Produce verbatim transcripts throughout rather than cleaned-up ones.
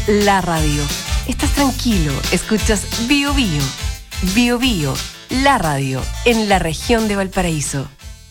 la radio. Estás tranquilo, escuchas Bio Bio. Bio Bio, la radio, en la región de Valparaíso.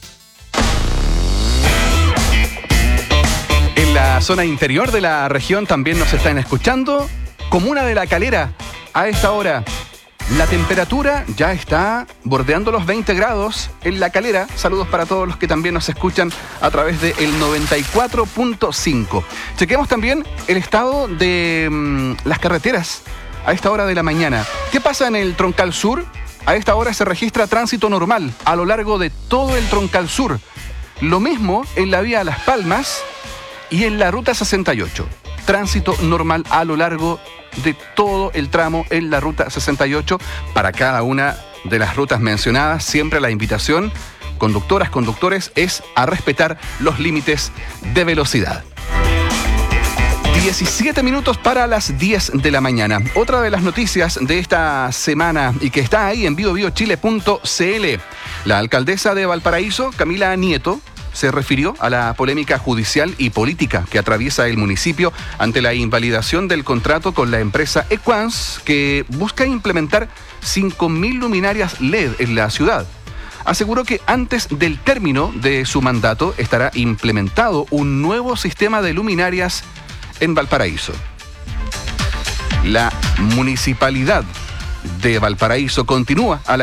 En la zona interior de la región también nos están escuchando. Comuna de La Calera, a esta hora la temperatura ya está bordeando los veinte grados en La Calera. Saludos para todos los que también nos escuchan a través de el noventa y cuatro punto cinco. Chequeamos también el estado de mmm, las carreteras a esta hora de la mañana. ¿Qué pasa en el Troncal Sur? A esta hora se registra tránsito normal a lo largo de todo el Troncal Sur. Lo mismo en la vía Las Palmas y en la ruta sesenta y ocho. Tránsito normal a lo largo de todo el tramo en la ruta sesenta y ocho. Para cada una de las rutas mencionadas, siempre la invitación, conductoras, conductores, es a respetar los límites de velocidad. diecisiete minutos para las diez de la mañana. Otra de las noticias de esta semana y que está ahí en bio bio chile punto c l. La alcaldesa de Valparaíso, Camila Nieto, se refirió a la polémica judicial y política que atraviesa el municipio ante la invalidación del contrato con la empresa Equans, que busca implementar cinco mil luminarias L E D en la ciudad. Aseguró que antes del término de su mandato estará implementado un nuevo sistema de luminarias en Valparaíso. La municipalidad de Valparaíso continúa a la